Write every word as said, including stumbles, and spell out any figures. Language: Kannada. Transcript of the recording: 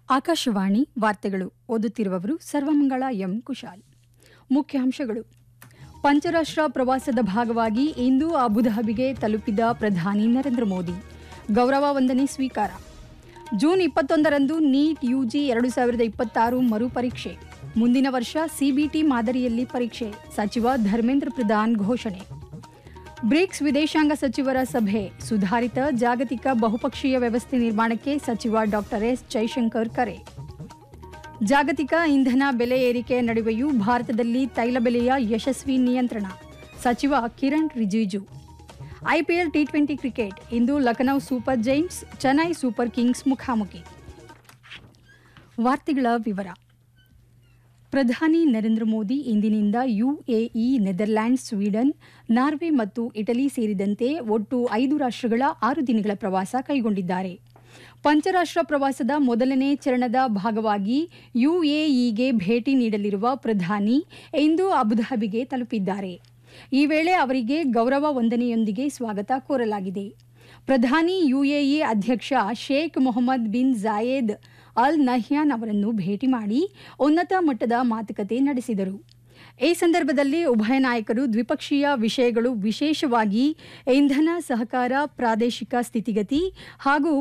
ಆಕಾಶವಾಣಿ ವಾರ್ತೆಗಳು ಓದುತ್ತಿರುವವರು ಸರ್ವಮಂಗಳ ಎಂ ಕುಶಾಲ್. ಮುಖ್ಯಾಂಶಗಳು: ಪಂಚರಾಷ್ಟ್ರ ಪ್ರವಾಸದ ಭಾಗವಾಗಿ ಇಂದು ಅಬುಧಾಬಿಗೆ ತಲುಪಿದ ಪ್ರಧಾನಿ ನರೇಂದ್ರ ಮೋದಿ. ಗೌರವ ವಂದನೆ ಸ್ವೀಕಾರ. ಜೂನ್ ಇಪ್ಪತ್ತೊಂದರಂದು ನೀಟ್ ಯುಜಿ ಎರಡು ಸಾವಿರದ ಇಪ್ಪತ್ತಾರು ಮರುಪರೀಕ್ಷೆ. ಮುಂದಿನ ವರ್ಷ ಸಿಬಿಟಿ ಮಾದರಿಯಲ್ಲಿ ಪರೀಕ್ಷೆ. ಸಚಿವ ಧರ್ಮೇಂದ್ರ ಪ್ರಧಾನ್ ಘೋಷಣೆ. ಬ್ರಿಕ್ಸ್ ವಿದೇಶಾಂಗ ಸಚಿವರ ಸಭೆ. ಸುಧಾರಿತ ಜಾಗತಿಕ ಬಹುಪಕ್ಷೀಯ ವ್ಯವಸ್ಥೆ ನಿರ್ಮಾಣಕ್ಕೆ ಸಚಿವ ಡಾಕ್ಟರ್ ಎಸ್ ಜೈಶಂಕರ್ ಕರೆ. ಜಾಗತಿಕ ಇಂಧನ ಬೆಲೆ ಏರಿಕೆ ನಡುವೆಯೂ ಭಾರತದಲ್ಲಿ ತೈಲ ಬೆಲೆಯ ಯಶಸ್ವಿ ನಿಯಂತ್ರಣ. ಸಚಿವ Kiran Rijiju. IPL T twenty cricket. ಇಂದು Lucknow super Giants Chennai super Kings ಮುಖಾಮುಖಿ. ವಾರ್ತೆಗಳ ವಿವರ. ಪ್ರಧಾನಿ ನರೇಂದ್ರ ಮೋದಿ ಇಂದಿನಿಂದ ಯುಎಇ, ನೆದರ್ಲ್ಯಾಂಡ್ಸ್, ಸ್ವೀಡನ್, ನಾರ್ವೆ ಮತ್ತು ಇಟಲಿ ಸೇರಿದಂತೆ ಒಟ್ಟು ಐದು ರಾಷ್ಟ್ರಗಳ ಆರು ದಿನಗಳ ಪ್ರವಾಸ ಕೈಗೊಂಡಿದ್ದಾರೆ. ಪಂಚರಾಷ್ಟ್ರ ಪ್ರವಾಸದ ಮೊದಲನೇ ಚರಣದ ಭಾಗವಾಗಿ ಯುಎಇಗೆ ಭೇಟಿ ನೀಡಲಿರುವ ಪ್ರಧಾನಿ ಇಂದು ಅಬುಧಾಬಿಗೆ ತಲುಪಿದ್ದಾರೆ. ಈ ವೇಳೆ ಅವರಿಗೆ ಗೌರವ ವಂದನೆಯೊಂದಿಗೆ ಸ್ವಾಗತ ಕೋರಲಾಗಿದೆ. ಪ್ರಧಾನಿ ಯುಎಇ ಅಧ್ಯಕ್ಷ Sheikh Mohammed bin Zayed Al Nahyan ಅವರನ್ನು ಭೇಟಿ ಮಾಡಿ ಉನ್ನತ ಮಟ್ಟದ ಮಾತುಕತೆ ನಡೆಸಿದರು. ಈ ಸಂದರ್ಭದಲ್ಲಿ ಉಭಯ ನಾಯಕರು ದ್ವಿಪಕ್ಷೀಯ ವಿಷಯಗಳು, ವಿಶೇಷವಾಗಿ ಇಂಧನ ಸಹಕಾರ, ಪ್ರಾದೇಶಿಕ ಸ್ಥಿತಿಗತಿ ಹಾಗೂ